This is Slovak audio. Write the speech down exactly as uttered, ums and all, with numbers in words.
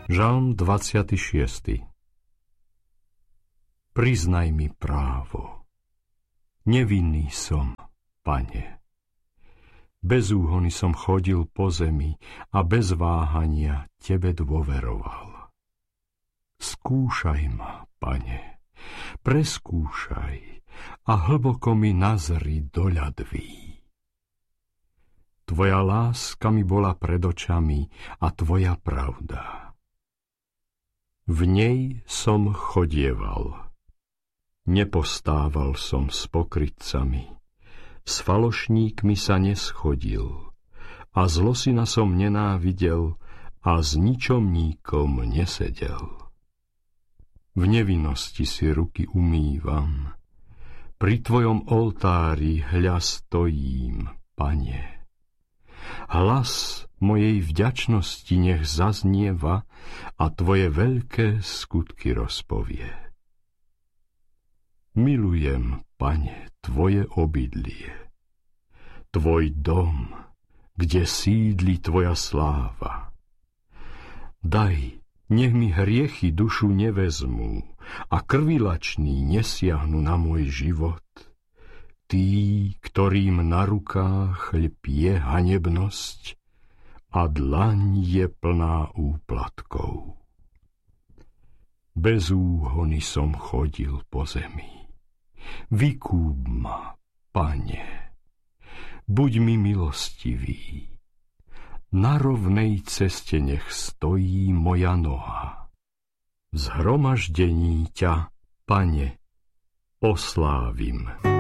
Žalm dvadsiaty šiesty. Priznaj mi právo. Nevinný som, Pane. Bez úhony som chodil po zemi a bez váhania Tebe dôveroval. Skúšaj ma, Pane, preskúšaj a hlboko mi nazri do ľadví. Tvoja láska mi bola pred očami a Tvoja pravda. V nej som chodieval. Nepostával som s pokrytcami. S falošníkmi sa neschodil. A zlosina som nenávidel a s ničomníkom nesedel. V nevinnosti si ruky umývam. Pri Tvojom oltári hľa stojím, Pane. Hlas mojej vďačnosti nech zaznieva a Tvoje veľké skutky rozpovie. Milujem, Pane, Tvoje obydlie, Tvoj dom, kde sídli Tvoja sláva. Daj, nech mi hriechy dušu nevezmú a krvilační nesiahnu na môj život. Tí, ktorým na rukách lpie hanebnosť a dlaň je plná úplatkov. Bez úhony som chodil po zemi. Vykúp ma, Pane, buď mi milostivý. Na rovnej ceste nech stojí moja noha. V zhromaždení ťa, Pane, oslávim.